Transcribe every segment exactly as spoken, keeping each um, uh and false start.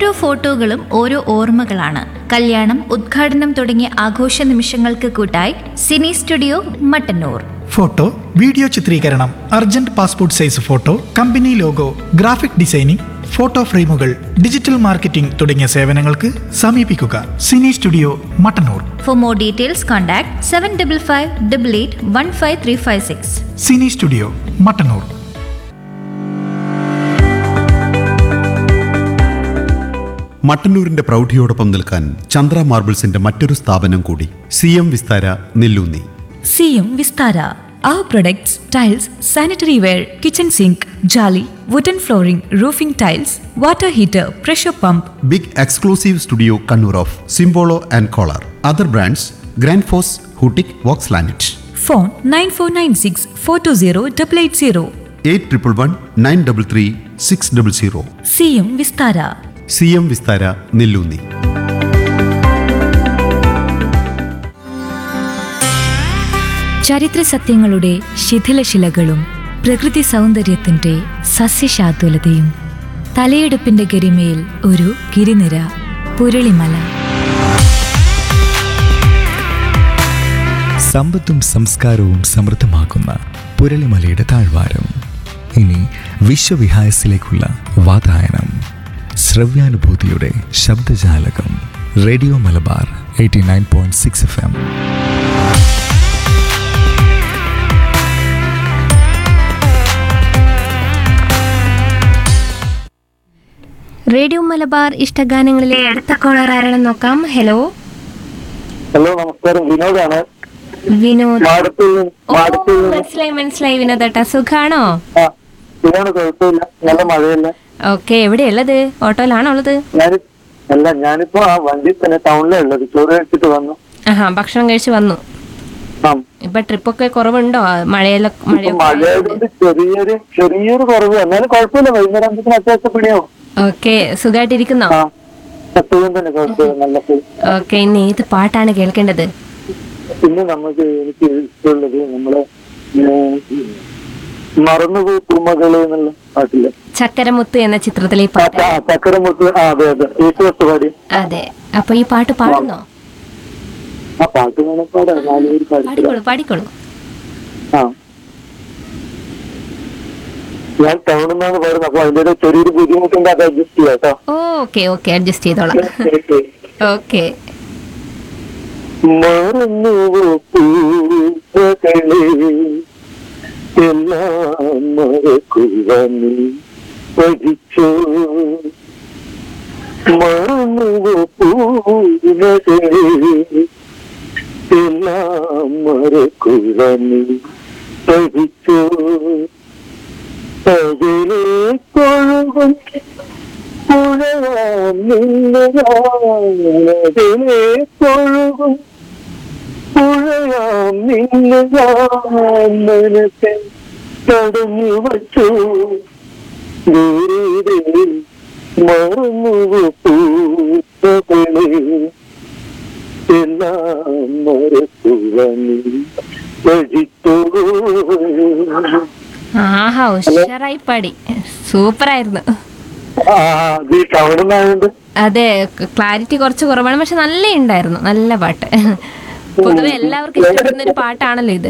ഓരോ ഫോട്ടോകളും ഓരോ ഓർമ്മകളാണ്. കല്യാണം, ഉദ്ഘാടനം തുടങ്ങിയ ആഘോഷ നിമിഷങ്ങൾക്ക് കൂട്ടായി Sini studio Mattannur. Photo, video ചിത്രീകരണം, urgent passport size photo, company logo, graphic designing, photo ഫ്രെയിമുകൾ, ഡിജിറ്റൽ മാർക്കറ്റിംഗ് തുടങ്ങിയ സേവനങ്ങൾക്ക് സമീപിക്കുക Sini studio Mattannur. For more details contact seven double five double eight one five three five six. Sini studio Mattannur. മട്ടന്നൂരിന്റെ പ്രൗഢിയോടൊപ്പം നിൽക്കാൻ ചന്ദ്ര മാർബിൾസിന്റെ മറ്റൊരു സ്ഥാപനം കൂടി, C M Vistara Nelloonni. C M Vistara. Our products, tiles, sanitary ware, kitchen sink, jolly, wooden flooring, roofing tiles, water heater, pressure pump. Big exclusive studio Kannur of സിംബോളോ and collar. Other brands grand FOSS, ഹൂട്ടിക്, Woakes ലാനറ്റ്. Phone nine four nine six four two zero eight eight zero. Eight triple one nine double three six double zero. C M Vistara. C M Vistara Nelloonni. ചരിത്ര സത്യങ്ങളുടെ ശിഥിലശിലകളും പ്രകൃതി സൗന്ദര്യത്തിന്റെ സസ്യശാതുലതയും തലയെടുപ്പിന്റെ ഗരിമയിൽ ഒരു ഗിരിനിര, പുരളിമല. സമ്പത്തും സംസ്കാരവും സമൃദ്ധമാക്കുന്ന പുരളിമലയുടെ താഴ്വാരം. ഇനി വിശ്വവിഹായസിലേക്കുള്ള വാതായനം. ശ്രവ്യാനുഭൂതിയുടെ ശബ്ദജാലകം. Radio Malabar eighty nine point six F M. Radio Malabar ഇഷ്ടഗാനങ്ങളിലെ അടുത്ത collar ആരാണെന്ന് നോക്കാം. ഹലോ ഹലോ നമസ്കാരം, വിനോദാണ്. വിനോദ്. മാടത്തിൽ മനസ്സിലായി മനസ്സിലായി വിനോദേട്ടാ, സുഖാണോ? സുഖാണ്, കുഴപ്പമില്ല. നല്ല മഴയല്ല. ഓക്കെ, എവിടെയുള്ളത്? ഓട്ടോയിലാണോ ഉള്ളത്? ഞാൻ അല്ല, ഞാനിപ്പോ ആ വണ്ടിയിൽ തന്നെ ടൗണിലാണ് ഉള്ളത്. ചോറ് കഴിച്ചിട്ട് വന്നു. ആഹാ, ഭക്ഷണം കഴിച്ച് വന്നു. ഇപ്പൊ ട്രിപ്പൊക്കെ കുറവുണ്ടോ? മഴയില മഴയുടെ ചെറിയൊരു ചെറിയൊരു കുറവ്, എന്നാലും കുഴപ്പമില്ല. വൈകുന്നേരം ആകുമ്പോൾ അത്യാവശ്യം പണിയാവും. ഓക്കെ, സുഖമായിട്ടിരിക്കുന്നോ? ഓക്കെ, ഇന്ന് ഏത് പാട്ടാണ് കേൾക്കേണ്ടത്? പിന്നെ നമുക്ക് എനിക്ക് ഇഷ്ടമുള്ളത് നമ്മളെ മറന്നുപോയി പൂമകള് എന്നുള്ള പാട്ടില്ലേ, ചക്കരമുത്ത് എന്ന ചിത്രത്തിലെ പാട്ട്. ചക്കരമുത്ത്. അതെ അതെ, യേശുദാസ് പാടി. അതെ, അപ്പൊ ഈ പാട്ട് പാടുന്നോ? ആ പാട്ട് വേണം പാടാം. നാലുപേര് പാടിക്കോളൂ പാടിക്കോളൂ. ആ, ഞാൻ ടൗണിൽ നിന്നാണ് പറയുന്നത്. അപ്പൊ അതിന്റെ ചെറിയൊരു ബുദ്ധിമുട്ടുണ്ട്, അത് അഡ്ജസ്റ്റ് ചെയ്യാം കേട്ടോ. ഓക്കെ ഓക്കെ, അഡ്ജസ്റ്റ് ചെയ്തോളാം. ഓക്കെ. മറന്നുവോ പൂക്കളെ എല്ലാം മറക്കുവാൻ പഠിച്ചോ, മറന്നുവോ പൂക്കളെ എല്ലാം മറക്കുവാൻ പഠിച്ചോ, അതിലെ കൊഴുകും പുഴയാം നിന്നതിലെ കൊഴുകും പുഴയാം നിന്നത്തെ തടഞ്ഞു വച്ചു മറന്നുവോ പൂക്കളെ എല്ലാം മറക്കുവാൻ പഠിത്തോ. ആഹാ, ഉഷാറായി പാടി, സൂപ്പറായിരുന്നു. അതെ, ക്ലാരിറ്റി കുറച്ച് കുറവാണ്, പക്ഷെ നല്ല ഉണ്ടായിരുന്നു, നല്ല പാട്ട്. പൊതുവെ എല്ലാവർക്കും ഇഷ്ടപ്പെടുന്ന ഒരു പാട്ടാണല്ലോ ഇത്.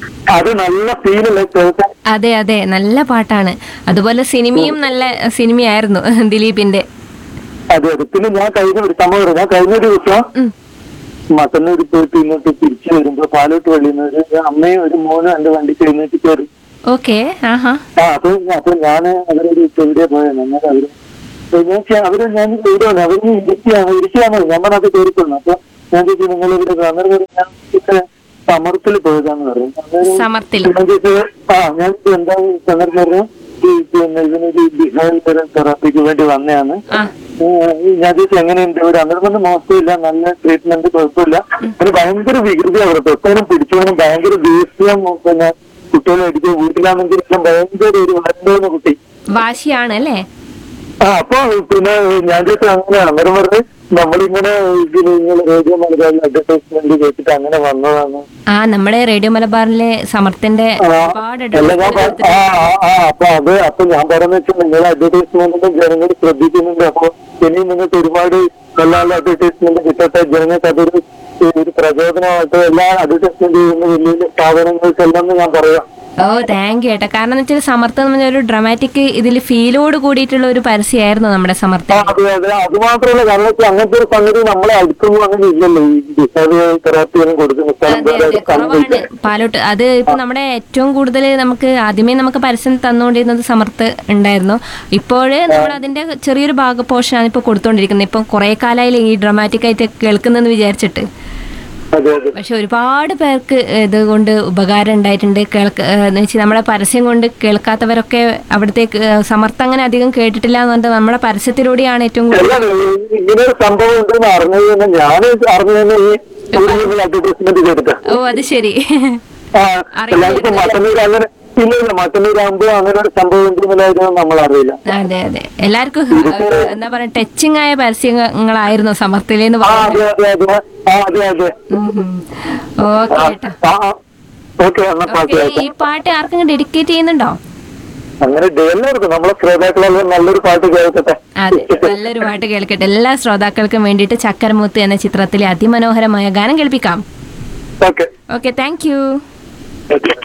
അതെ അതെ, നല്ല പാട്ടാണ്. അതുപോലെ സിനിമയും നല്ല സിനിമയായിരുന്നു ദിലീപിന്റെ. അതെ അതെ. പിന്നെ ഞാൻ കഴിഞ്ഞ ഒരു സംഭവം, ഞാൻ കഴിഞ്ഞ ദിവസം മട്ടന്നൂർ പോയിട്ട് ഇങ്ങോട്ട് തിരിച്ചു വരുമ്പോ പാലോട്ട് വള്ളിന്ന് ഒരു അമ്മയും ഒരു മോനും എന്റെ വണ്ടിക്ക് എഴുന്നേറ്റ് കയറി. ഓക്കെ. ആ അപ്പൊ അപ്പൊ ഞാന് അവരൊരു എവിടെയാ പോയത്, എന്നാൽ അവര് ഞാൻ അവര് ഞാൻ എവിടെയാണ് അവര് ഇരിക്കുകയാണ് ഇരിക്കുകയാണോ ഞാൻ പറഞ്ഞത് കയറിക്കൊള്ളു. അപ്പൊ ഞാൻ ചോദിച്ചു നിങ്ങൾ ഇവിടെ അന്നേരം ഞാൻ സമർത്തിൽ പോയതാന്ന് പറഞ്ഞു. ആ ഞാൻ എന്താ സന്ദർഭം പറഞ്ഞു, പിന്നെ ഇതിനൊരു ബിഹേവിയറൽ തെറാപ്പിക്ക് വേണ്ടി വന്നതാണ്. ഞാൻ ചോദിച്ചു എങ്ങനെയുണ്ട് ഇവിടെ, അന്നേരം കൊണ്ട് മോശമില്ല, നല്ല ട്രീറ്റ്മെന്റ്, കുഴപ്പമില്ല. പിന്നെ ഭയങ്കര വികൃതി അവിടെ തൊട്ടാനും പിടിച്ചോനും ഭയങ്കര ദേഷ്യം, പിന്നെ കുട്ടികളെ അടിക്കുക, വീട്ടിലാണെങ്കിൽ ഭയങ്കര ഒരു വരണ്ടോന്ന് കുട്ടി വാശിയാണ് അല്ലേ. ആ അപ്പൊ പിന്നെ ഞാൻ ചോദിച്ചാൽ അങ്ങനെയാണ്. അന്നേരം പറഞ്ഞ് നമ്മളിങ്ങനെ ഇതിൽ നിങ്ങൾ റേഡിയോ മലയാളം അഡ്വർടൈസ്മെന്റ് കേട്ടിട്ട് അങ്ങനെ വന്നതാണ്. ആ നമ്മുടെ റേഡിയോ മലബാറിലെ സമർത്ഥന്റെ ഒരുപാട് അല്ല ഞാൻ പ- ആ ആ, ആ അപ്പൊ അത് അപ്പൊ ഞാൻ പറയുന്ന വെച്ചാൽ നിങ്ങൾ അഡ്വർടൈസ്മെന്റും ജനങ്ങൾ ശ്രദ്ധിക്കുന്നുണ്ട്. അപ്പൊ ഇനിയും നിങ്ങൾക്ക് ഒരുപാട് നല്ല നല്ല അഡ്വർടൈസ്മെന്റ് കിട്ടട്ടെ. ജനങ്ങൾക്ക് അതൊരു ഒരു പ്രചോദനമായിട്ട് എല്ലാ അഡ്വർടൈസ്മെന്റ് ചെയ്യുന്ന വലിയ വലിയ സ്ഥാപനങ്ങൾക്കെല്ലാം ഞാൻ പറയാം. ഓ താങ്ക് യു ഏട്ടാ. കാരണം എന്ന് വെച്ചാൽ സമർത്ഥം എന്ന് പറഞ്ഞ ഒരു ഡ്രമാറ്റിക് ഇതിൽ ഫീലോട് കൂടിയിട്ടുള്ള ഒരു പരസ്യമായിരുന്നു നമ്മുടെ ആ, സമർത്ഥ. അതെ അതെ അത് മാത്രമല്ല കാരണം വെച്ചാൽ അങ്ങനത്തെ ഒരു സംഗതി നമ്മളെ അടുത്തൊന്നും അങ്ങനെ ഇല്ലല്ലോ. ഈ ഡിസൈഡ് തെറാപ്പിയൊന്നും കൊടുക്കുന്ന സ്ഥലം അതെ പോലെ അതെ അത് കാണുന്നില്ല. കുറവാണ് പാലോട്ട്. അത് ഇപ്പൊ നമ്മുടെ ഏറ്റവും കൂടുതൽ നമുക്ക് ആദ്യമേ നമുക്ക് പരസ്യം തന്നുകൊണ്ടിരുന്നത് സമർത്ഥ് ഉണ്ടായിരുന്നു. ഇപ്പോഴ് നമ്മൾ അതിന്റെ ചെറിയൊരു ഭാഗ പോർഷനാണ് ഇപ്പൊ കൊടുത്തോണ്ടിരിക്കുന്നത്. ഇപ്പം കുറെ കാലമായില്ലേ ഈ ഡ്രമാറ്റിക് ആയിട്ട് കേൾക്കുന്നെന്ന് വിചാരിച്ചിട്ട്. അതെ അതെ പക്ഷെ ഒരുപാട് പേർക്ക് ഇത് കൊണ്ട് ഉപകാരം ഉണ്ടായിട്ടുണ്ട്. കേൾക്ക എന്ന് വെച്ചാൽ നമ്മളെ പരസ്യം കൊണ്ട് കേൾക്കാത്തവരൊക്കെ അവിടത്തേക്ക് സമർത്ഥം അങ്ങനെ അധികം കേട്ടിട്ടില്ല എന്ന് പറഞ്ഞിട്ട് നമ്മുടെ പരസ്യത്തിലൂടെയാണ് ഏറ്റവും കൂടുതൽ. അല്ല, ഇങ്ങനെ ഒരു സംഭവം ഉണ്ടെന്ന് അറിഞ്ഞത് തന്നെ ഞാൻ അറിഞ്ഞത് തന്നെ ഈ അഡ്വർടൈസ്മെന്റ് ചെയ്തിട്ട്. ഓ അത് ശരി. ആ, എല്ലാവർക്കും മറ്റന്നൂർ അങ്ങനെ ഇല്ല ഇല്ല മറ്റന്നൂരാകുമ്പോ അങ്ങനെ ഒരു സംഭവം ഉണ്ടെന്നുള്ളതായിരുന്നു നമ്മൾ അറിയില്ല. അതെ അതെ എല്ലാവർക്കും ഒരു എന്താ പറയാ ടച്ചിങ് ആയ പരസ്യങ്ങളായിരുന്നു സമർത്ഥയിലെന്ന് ആ പറഞ്ഞു. അതെ അതെ അതെ ആ അതെ അതെ ഓക്കെ ഏട്ടാ. ആ ഓക്കെ എന്നാ പാട്ട് ഓക്കെ കേൾക്കാം. ഈ പാട്ട് ആർക്കെങ്കിലും ഡെഡിക്കേറ്റ് ചെയ്യുന്നുണ്ടോ? അങ്ങനെ എല്ലാവർക്കും നമ്മളെ ശ്രോതാക്കളെല്ലാം നല്ലൊരു പാട്ട് കേൾക്കട്ടെ. അതെ നല്ലൊരു പാട്ട് കേൾക്കട്ടെ. എല്ലാ ശ്രോതാക്കൾക്കും വേണ്ടിയിട്ട് ചക്കരമുത്ത് എന്ന ചിത്രത്തിലെ അതിമനോഹരമായ ഗാനം കേൾപ്പിക്കാം. Okay okay thank you. Okay